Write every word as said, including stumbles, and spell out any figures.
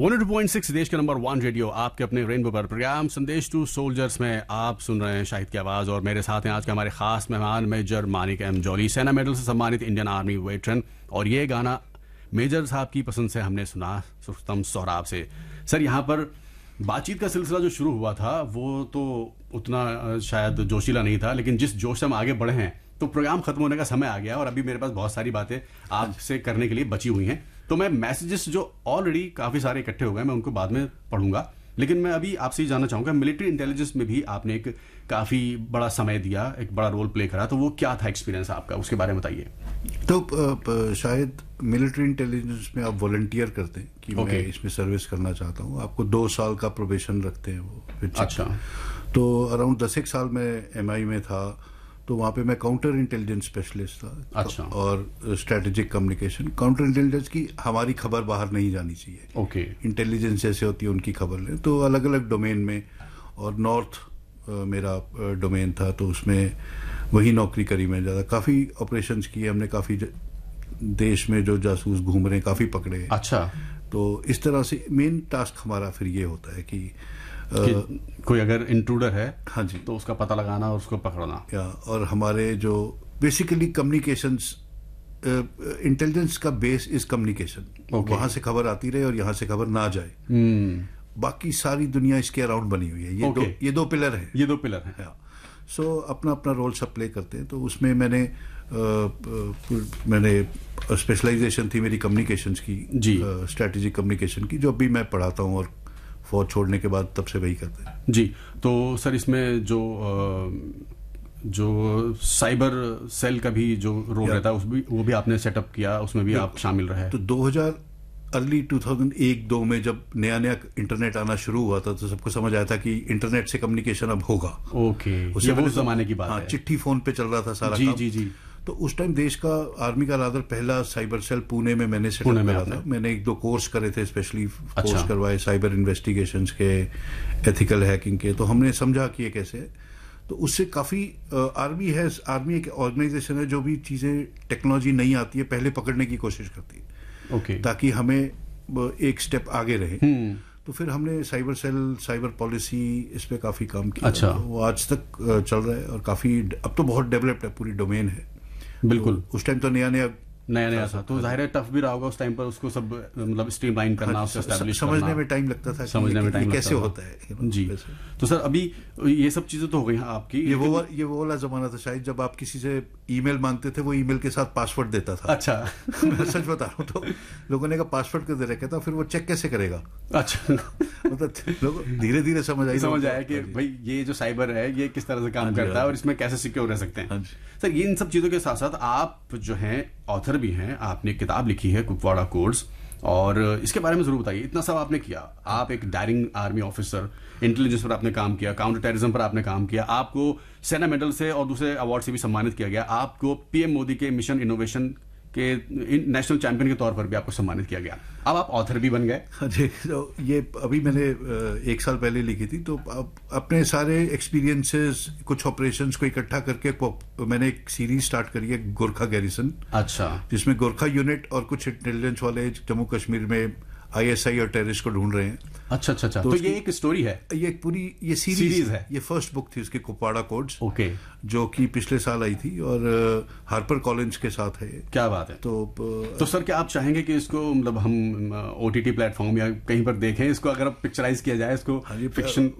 One two point six देश के number one radio आपके अपने रेनबो पर प्रोग्राम संदेश टू सोल्जर्स में आप सुन रहे हैं शाहिद की आवाज और मेरे साथ हैं आज के हमारे खास मेहमान मेजर मानिक एम जॉली, सेना मेडल से सम्मानित इंडियन आर्मी वेटरन। और ये गाना मेजर साहब की पसंद से हमने सुना सुख्तम सोहराब से। सर, यहाँ पर बातचीत का सिलसिला जो शुरू हुआ था वो तो उतना शायद जोशीला नहीं था, लेकिन जिस जोश से हम आगे बढ़े हैं तो प्रोग्राम खत्म होने का समय आ गया और अभी मेरे पास बहुत सारी बातें आपसे करने के लिए बची हुई हैं। तो मैं मैसेजेस जो ऑलरेडी काफी सारे इकट्ठे हो गए मैं उनको बाद में पढ़ूंगा, लेकिन मैं अभी आपसे जानना चाहूंगा मिलिट्री इंटेलिजेंस में भी आपने एक काफी बड़ा समय दिया, एक बड़ा रोल प्ले करा, तो वो क्या था एक्सपीरियंस आपका, उसके बारे में बताइए। तो शायद मिलिट्री इंटेलिजेंस में आप वॉलंटियर करते हैं कि okay. मैं इसमें सर्विस करना चाहता हूँ, आपको दो साल का प्रोबेशन रखते हैं वो। अच्छा। तो अराउंड दस एक साल में एम आई में था, तो वहाँ पे मैं काउंटर इंटेलिजेंस स्पेशलिस्ट था। अच्छा। और स्ट्रेटेजिक कम्युनिकेशन, काउंटर इंटेलिजेंस की हमारी खबर बाहर नहीं जानी चाहिए। ओके। इंटेलिजेंस जैसे होती है उनकी खबर लें, तो अलग अलग डोमेन में। और नॉर्थ मेरा डोमेन था, तो उसमें वही नौकरी करी मैं ज़्यादा। काफ़ी ऑपरेशंस किए हमने, काफ़ी देश में जो जासूस घूम रहे हैं काफ़ी पकड़े। अच्छा। तो इस तरह से मेन टास्क हमारा फिर ये होता है कि कि कोई अगर इंट्रूडर है, हाँ जी, तो उसका पता लगाना और उसको पकड़ना। या और हमारे जो बेसिकली कम्युनिकेशंस, इंटेलिजेंस का बेस इज कम्युनिकेशन। वहां से खबर आती रहे और यहाँ से खबर ना जाए। hmm. बाकी सारी दुनिया इसके अराउंड बनी हुई है। ये okay. दो ये दो पिलर हैं। ये दो पिलर हैं। सो so, अपना अपना रोल सब प्ले करते हैं। तो उसमें मैंने आ, मैंने स्पेशलाइजेशन थी मेरी कम्युनिकेशंस की, स्ट्रेटेजिक कम्युनिकेशन की, जो अभी मैं पढ़ाता हूँ और फौज छोड़ने के बाद तब से वही करते हैं। जी। तो सर, इसमें जो जो साइबर सेल का भी जो रोल रहता है उस भी वो भी आपने सेटअप किया, उसमें भी आप शामिल रहे। तो दो हज़ार अर्ली दो हज़ार एक दो में जब नया नया इंटरनेट आना शुरू हुआ था तो सबको समझ आया था कि इंटरनेट से कम्युनिकेशन अब होगा। ओके। ये वो जमाने की बात है। चिट्ठी फोन पे चल रहा था सारा जी काम। जी जी। तो उस टाइम देश का आर्मी का रादर पहला साइबर सेल पुणे में मैंने सेटअप करा था। मैंने एक दो कोर्स करे थे, स्पेशली कोर्स अच्छा। करवाए साइबर इन्वेस्टिगेशंस के, एथिकल हैकिंग के। तो हमने समझा कि ये कैसे है। तो उससे काफ़ी आर्मी है, आर्मी एक ऑर्गेनाइजेशन है जो भी चीज़ें टेक्नोलॉजी नहीं आती है पहले पकड़ने की कोशिश करती है। ओके। ताकि हमें एक स्टेप आगे रहे। तो फिर हमने साइबर सेल, साइबर पॉलिसी, इस पे काफ़ी काम किया। अच्छा। वो आज तक चल रहा है और काफ़ी अब तो बहुत डेवलप्ड है, पूरी डोमेन है। बिल्कुल। तो उस टाइम तो नया नया नया नया था, तो जाहिर है टफ भी रहा होगा उस टाइम पर उसको सब मतलब स्ट्रीमलाइन करना, हाँ, उसको एस्टैब्लिश समझने करना। में टाइम लगता था, समझने में टाइम कैसे होता है। जी। तो सर, अभी ये सब चीजें तो हो गई आपकी। ये वो ये वो वाला जमाना था शायद जब आप किसी से ईमेल मांगते थे, वो ईमेल के साथ पासवर्ड देता था। अच्छा। मैं सच बता रहा हूँ। तो लोगों ने कहा पासवर्ड क्यों दे रखा था, फिर वो चेक कैसे करेगा। अच्छा। मतलब लोग धीरे धीरे समझ आई समझ आया कि भाई ये जो साइबर है ये किस तरह से काम करता है और इसमें कैसे सिक्योर रह सकते हैं। सर, ये इन सब चीजों के साथ साथ आप जो हैं ऑथर भी हैं, आपने किताब लिखी है कुपवाड़ा कोड्स, और इसके बारे में जरूर बताइए। इतना सब आपने किया, आप एक डायरिंग आर्मी ऑफिसर, इंटेलिजेंस पर आपने काम किया, काउंटर टेररिज्म पर आपने काम किया, आपको सेना मेडल से और दूसरे अवार्ड से भी सम्मानित किया गया, आपको पीएम मोदी के मिशन इनोवेशन के नेशनल चैंपियन के तौर पर भी आपको सम्मानित किया गया, अब आप ऑथर भी बन गए। जी। तो ये अभी मैंने एक साल पहले लिखी थी। तो अपने सारे एक्सपीरियंसेस, कुछ ऑपरेशंस को इकट्ठा करके मैंने एक सीरीज स्टार्ट करी है, गोरखा गैरिसन। अच्छा। जिसमें गोरखा यूनिट और कुछ इंटेलिजेंस वाले जम्मू कश्मीर में आईएसआई और टेररिस्ट को ढूंढ रहे हैं। अच्छा अच्छा अच्छा। तो, तो ये एक स्टोरी है, ये एक पूरी ये सीरीज, सीरीज है। ये फर्स्ट बुक थी उसकी, कुपवाड़ा कोड्स। ओके। जो कि पिछले साल आई थी और हार्पर कॉलिंस के साथ है। क्या बात है। तो तो सर, क्या आप चाहेंगे कि इसको मतलब हम ओटीटी प्लेटफॉर्म या कहीं पर देखें इसको, अगर अब पिक्चराइज किया जाए इसको, फिक्शन